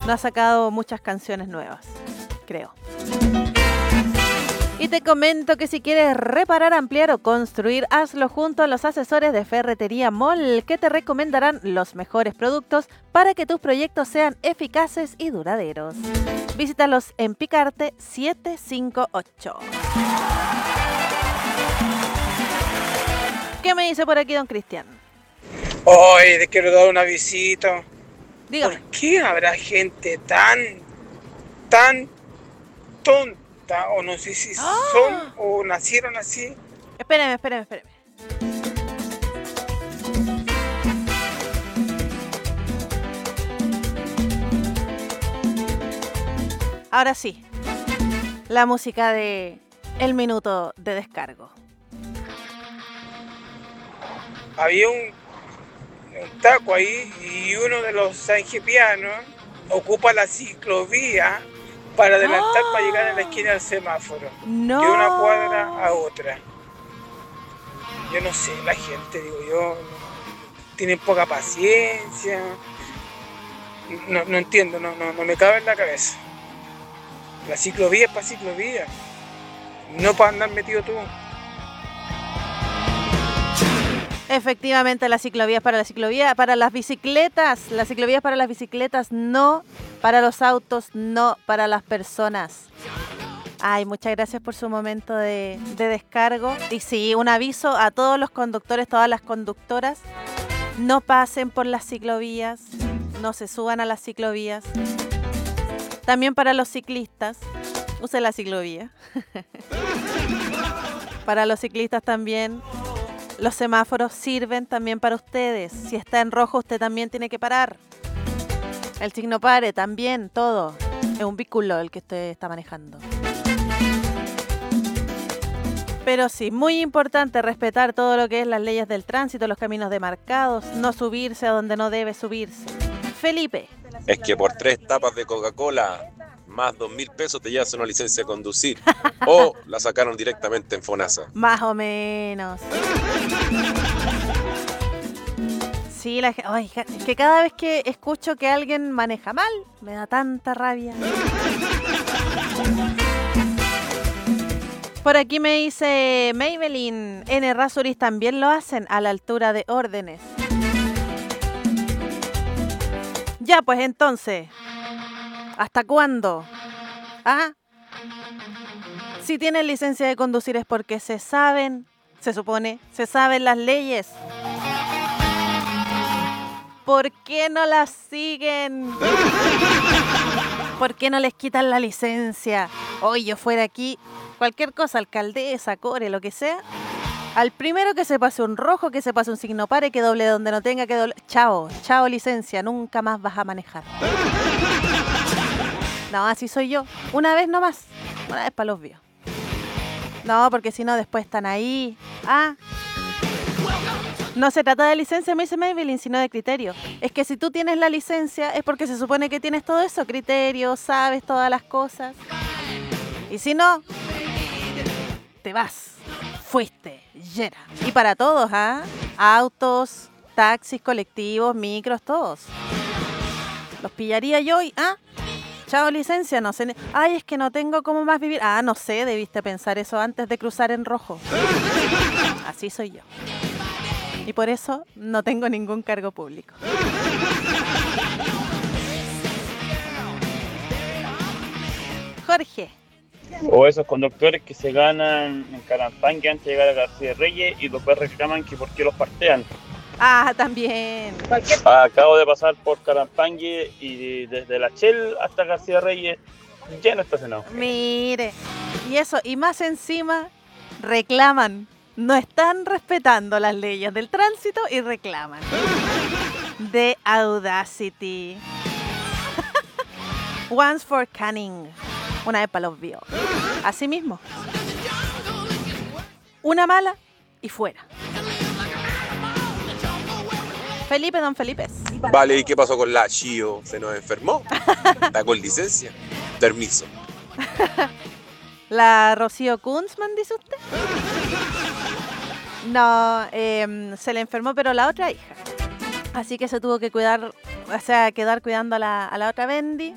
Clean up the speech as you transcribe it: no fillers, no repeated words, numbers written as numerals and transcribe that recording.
No ha sacado muchas canciones nuevas, creo. Y te comento que si quieres reparar, ampliar o construir, hazlo junto a los asesores de Ferretería Mall, que te recomendarán los mejores productos para que tus proyectos sean eficaces y duraderos. Visítalos en Picarte 758. ¿Qué me dice por aquí don Cristian? Hoy te quiero dar una visita. Dígame. ¿Por qué habrá gente tan tonta? O no sé si son o nacieron así. Espéreme. Ahora sí, la música de El Minuto de Descargo. Había un taco ahí y uno de los sanjepianos ocupa la ciclovía para adelantar para llegar a la esquina del semáforo. No. De una cuadra a otra. Yo no sé, la gente, digo yo, tienen poca paciencia. No entiendo, no me cabe en la cabeza. La ciclovía es para ciclovía, no para andar metido tú. Efectivamente, la ciclovía es para la ciclovía, para las bicicletas. La ciclovía es para las bicicletas, no para los autos, no para las personas. Ay, muchas gracias por su momento de descargo. Y sí, un aviso a todos los conductores, todas las conductoras. No pasen por las ciclovías, no se suban a las ciclovías. También para los ciclistas, usen la ciclovía. Para los ciclistas también. Los semáforos sirven también para ustedes. Si está en rojo, usted también tiene que parar. El signo pare también, todo. Es un vehículo el que usted está manejando. Pero sí, muy importante respetar todo lo que es las leyes del tránsito, los caminos demarcados, no subirse a donde no debe subirse. Felipe. Es que por 3 tapas de Coca-Cola más 2.000 pesos te llevas una licencia de conducir. O la sacaron directamente en FONASA. Más o menos. Sí, ay, es que cada vez que escucho que alguien maneja mal, me da tanta rabia. Por aquí me dice Maybelline, en Errázuriz también lo hacen a la altura de órdenes. Ya, pues entonces, ¿hasta cuándo? ¿Ah? Si tienen licencia de conducir es porque se saben las leyes. ¿Por qué no las siguen? ¿Por qué no les quitan la licencia? Hoy yo fuera aquí, cualquier cosa, alcaldesa, core, lo que sea, al primero que se pase un rojo, que se pase un signo pare, que doble donde no tenga que doble. Chao licencia, nunca más vas a manejar. No, así soy yo. Una vez nomás. Una vez para los víos. No, porque si no después están ahí. No se trata de licencia, me dice Maybelline, sino de criterio. Es que si tú tienes la licencia es porque se supone que tienes todo eso, criterio, sabes todas las cosas. Y si no, te vas. Fuiste, llena. Y para todos, autos, taxis, colectivos, micros, todos. Los pillaría yo y, chao licencia, no sé. Ay, es que no tengo cómo más vivir. No sé, debiste pensar eso antes de cruzar en rojo. Así soy yo. Y por eso no tengo ningún cargo público. Jorge. O esos conductores que se ganan en Carampangue antes de llegar a García Reyes y después reclaman que por qué los partean. También. Acabo de pasar por Carampangue y desde La Chel hasta García Reyes ya no estacionado. Mire, y eso, y más encima reclaman. No están respetando las leyes del tránsito y reclaman. The audacity. Once for Canning. Una vez para los vio. Así mismo. Una mala y fuera. Felipe, don Felipe. Vale, ¿y qué pasó con la Chio? ¿Se nos enfermó? ¿Está con licencia? Permiso. ¿La Rocío Kunzman, dice usted? No, se le enfermó, pero la otra hija. Así que se tuvo que quedar cuidando a la otra Bendy.